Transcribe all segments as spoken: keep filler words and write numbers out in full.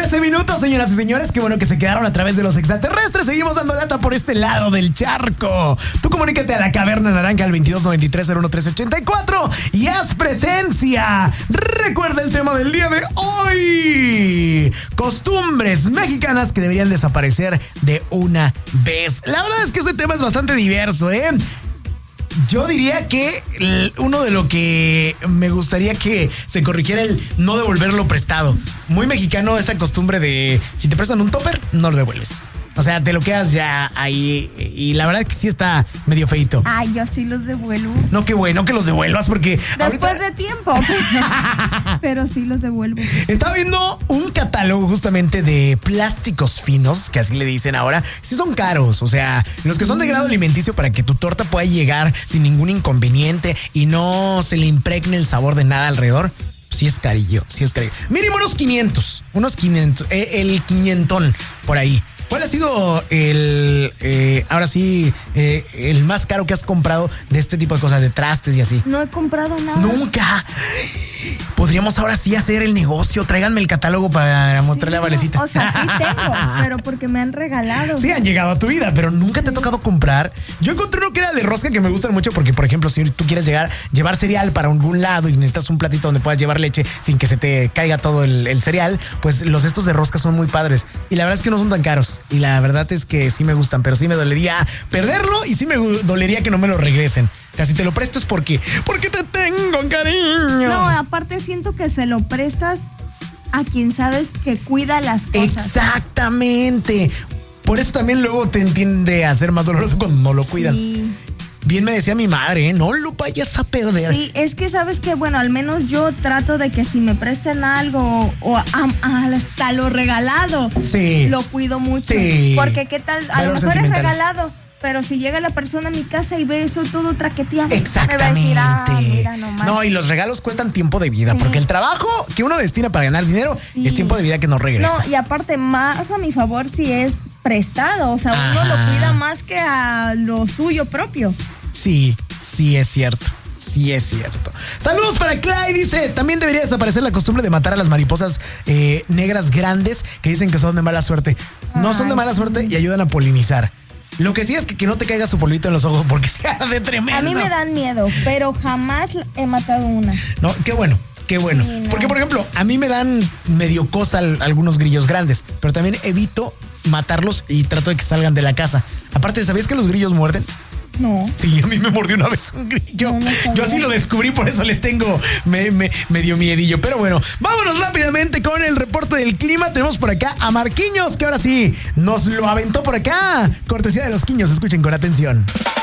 trece minutos, señoras y señores. Qué bueno que se quedaron a través de los extraterrestres. Seguimos dando lata por este lado del charco. Tú comunícate a la Caverna Naranja al veintidós noventa y tres cero uno trece ochenta y cuatro y haz presencia. Recuerda el tema del día de hoy: costumbres mexicanas que deberían desaparecer de una vez. La verdad es que este tema es bastante diverso, ¿eh? Yo diría que uno de lo que me gustaría que se corrigiera el no devolver lo prestado. Muy mexicano esa costumbre de si te prestan un topper, no lo devuelves. O sea, te lo quedas ya ahí y la verdad es que sí está medio feito. Ay, yo sí los devuelvo. No, qué bueno que los devuelvas porque... Después ahorita... de tiempo. Pero sí los devuelvo. Estaba viendo un catálogo justamente de plásticos finos, que así le dicen ahora. Sí son caros, o sea, los que son de grado alimenticio para que tu torta pueda llegar sin ningún inconveniente y no se le impregne el sabor de nada alrededor. Sí es carillo, sí es carillo. Mínimo unos quinientos, unos quinientos, eh, el quinientón por ahí. ¿Cuál ha sido el, eh, ahora sí, eh, el más caro que has comprado de este tipo de cosas, de trastes y así? No he comprado nada. Nunca. Podríamos ahora sí hacer el negocio. Tráiganme el catálogo para mostrarle sí, a Valecita. O sea, sí tengo, pero porque me han regalado. Sí, han llegado a tu vida, pero nunca sí. te ha tocado comprar. Yo encontré uno que era de rosca que me gustan mucho porque, por ejemplo, si tú quieres llegar, llevar cereal para algún lado y necesitas un platito donde puedas llevar leche sin que se te caiga todo el, el cereal, pues los estos de rosca son muy padres. Y la verdad es que no son tan caros. Y la verdad es que sí me gustan, pero sí me dolería perderlo y sí me dolería que no me lo regresen. O sea, si te lo presto es porque, porque te tengo cariño. No, aparte siento que se lo prestas a quien sabes que cuida las cosas. Exactamente. Por eso también luego te entiende a ser más doloroso cuando no lo cuidan. Sí. Bien me decía mi madre, ¿eh? No lo vayas a perder. Sí, es que sabes que, bueno, al menos yo trato de que si me presten algo o a, a, hasta lo regalado, sí. lo cuido mucho. Sí. Porque qué tal, a Valor lo mejor es regalado, pero si llega la persona a mi casa y ve eso todo traqueteado, exactamente. Me va a decir, ah, mira nomás. No, y los regalos cuestan tiempo de vida, sí. porque el trabajo que uno destina para ganar dinero sí. es tiempo de vida que no regresa. No, y aparte, más a mi favor si es prestado, o sea, Ajá. uno lo cuida más que a lo suyo propio. Sí, sí es cierto. Sí es cierto. Saludos para Clay, dice, también debería desaparecer la costumbre de matar a las mariposas eh, negras grandes que dicen que son de mala suerte. No Ay, son de mala sí. suerte y ayudan a polinizar. Lo que sí es que, que no te caiga su polvito en los ojos porque se arde tremendo. A mí me dan miedo, pero jamás he matado una. No, qué bueno. Qué bueno. Sí, no. Porque, por ejemplo, a mí me dan medio cosa algunos grillos grandes, pero también evito matarlos y trato de que salgan de la casa. Aparte, ¿sabías que los grillos muerden? No. Sí, a mí me mordió una vez un grillo. No, no Yo así lo descubrí, por eso les tengo me, me, medio miedillo. Pero bueno, vámonos rápidamente con el reporte del clima. Tenemos por acá a Marquiños, que ahora sí nos lo aventó por acá. Cortesía de los Quiños, escuchen con atención.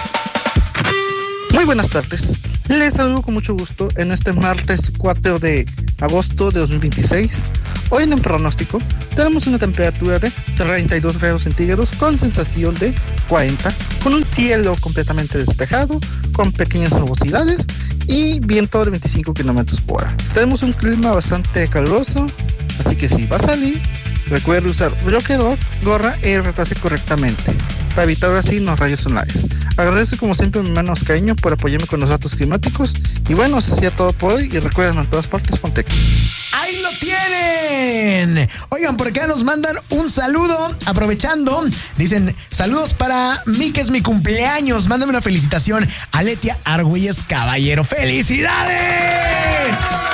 Muy buenas tardes. Les saludo con mucho gusto en este martes cuatro de agosto de dos mil veintiséis. Hoy en el pronóstico tenemos una temperatura de treinta y dos grados centígrados con sensación de cuarenta, con un cielo completamente despejado, con pequeñas nubosidades y viento de veinticinco kilómetros por hora. Tenemos un clima bastante caluroso, así que si va a salir, recuerde usar bloqueador, gorra y hidratarse correctamente para evitar así los rayos solares. Agradezco como siempre a mi hermano Oscareño por apoyarme con los datos climáticos. Y bueno, eso sería todo por hoy. Y recuerden, en todas partes, Pontex. ¡Ahí lo tienen! Oigan, por acá nos mandan un saludo, aprovechando. Dicen, saludos para mí, que es mi cumpleaños. Mándame una felicitación a Letia Argüelles Caballero. ¡Felicidades!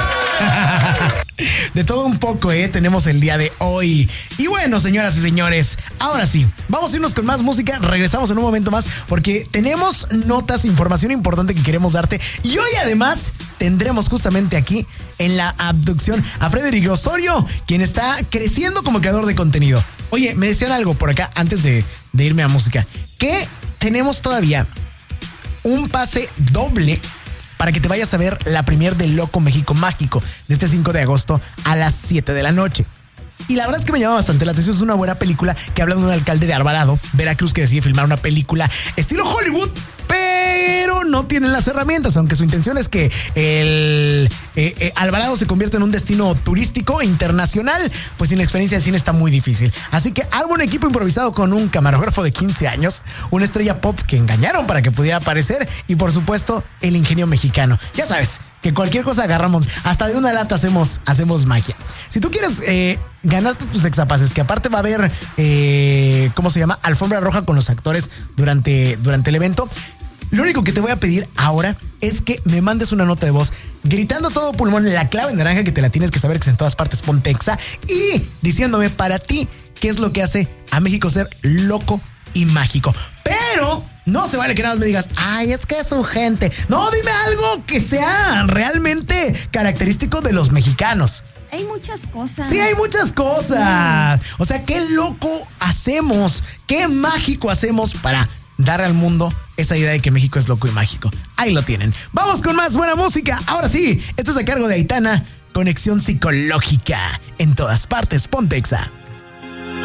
De todo un poco, ¿eh? Tenemos el día de hoy. Y bueno, señoras y señores, ahora sí, vamos a irnos con más música. Regresamos en un momento más porque tenemos notas, información importante que queremos darte. Y hoy además tendremos justamente aquí en la abducción a Frederick Osorio, quien está creciendo como creador de contenido. Oye, me decían algo por acá antes de, de irme a música, que tenemos todavía un pase doble para que te vayas a ver la premier de Loco México Mágico de este cinco de agosto a las siete de la noche. Y la verdad es que me llama bastante la atención. Es una buena película que habla de un alcalde de Alvarado, Veracruz, que decide filmar una película estilo Hollywood, pero no tienen las herramientas, aunque su intención es que el eh, eh, Alvarado se convierta en un destino turístico internacional. Pues sin la experiencia de cine está muy difícil. Así que arma un equipo improvisado con un camarógrafo de quince años, una estrella pop que engañaron para que pudiera aparecer y por supuesto el ingenio mexicano. Ya sabes, que cualquier cosa agarramos, hasta de una lata hacemos, hacemos magia. Si tú quieres eh, ganarte tus exapases, que aparte va a haber, eh, ¿cómo se llama? Alfombra roja con los actores durante, durante el evento. Lo único que te voy a pedir ahora es que me mandes una nota de voz gritando a todo pulmón la clave naranja, que te la tienes que saber, que es en todas partes, Ponte Exa, y diciéndome para ti qué es lo que hace a México ser loco y mágico. Pero no se vale que nada más me digas, ay, es que es su gente. No, dime algo que sea realmente característico de los mexicanos. Hay muchas cosas. Sí, hay muchas cosas. Sí. O sea, qué loco hacemos, qué mágico hacemos para dar al mundo esa idea de que México es loco y mágico. Ahí lo tienen. Vamos con más buena música. Ahora sí, esto es a cargo de Aitana, Conexión Psicológica. En todas partes, Ponte Exa.